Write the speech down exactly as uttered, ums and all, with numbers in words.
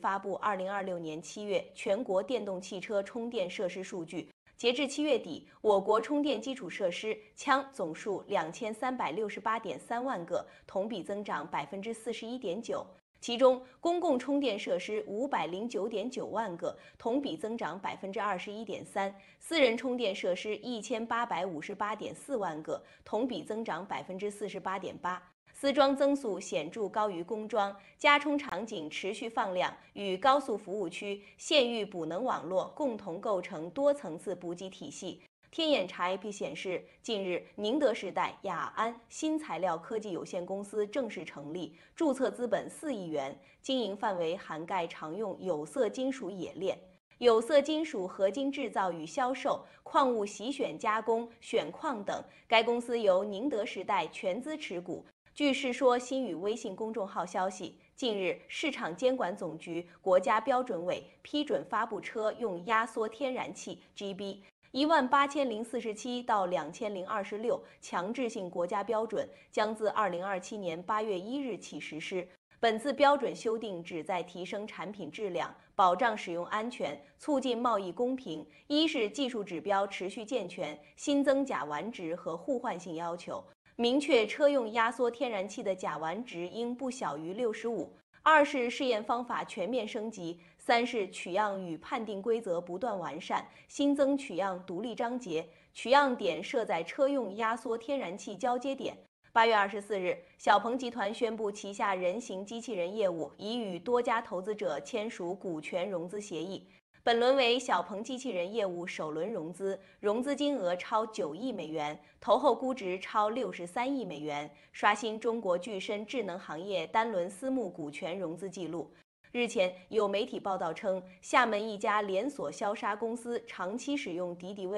发布二零二六年七月全国电动汽车充电设施数据。截至七月底，我国充电基础设施枪总数两千三百六十八点三万个，同比增长百分之四十一点九。其中，公共充电设施五百零九点九万个，同比增长百分之二十一点三；私人充电设施一千八百五十八点四万个，同比增长百分之四十八点八。私装增速显著高于公装，加充场景持续放量，与高速服务区、县域补能网络共同构成多层次补给体系。天眼查 A P 显示，近日宁德时代雅安新材料科技有限公司正式成立，注册资本四亿元，经营范围涵盖常用有色金属冶炼、有色金属合金制造与销售、矿物洗选加工、选矿等。该公司由宁德时代全资持股。据《世说新语》微信公众号消息，近日，市场监管总局、国家标准委批准发布车用压缩天然气 G B 一万八千零四十七到两千零二十六强制性国家标准，将自二零二七年八月一日起实施。本次标准修订旨在提升产品质量，保障使用安全，促进贸易公平。一是技术指标持续健全，新增甲烷值和互换性要求。明确车用压缩天然气的甲烷值应不小于六十五。二是试验方法全面升级。三是取样与判定规则不断完善，新增取样独立章节，取样点设在车用压缩天然气交接点。八月二十四日，小鹏集团宣布旗下人形机器人业务已与多家投资者签署股权融资协议。本轮为小鹏机器人业务首轮融资，融资金额超九亿美元，投后估值超六十三亿美元，刷新中国具身智能行业单轮私募股权融资记录。日前，有媒体报道称，厦门一家连锁消杀公司长期使用敌敌畏。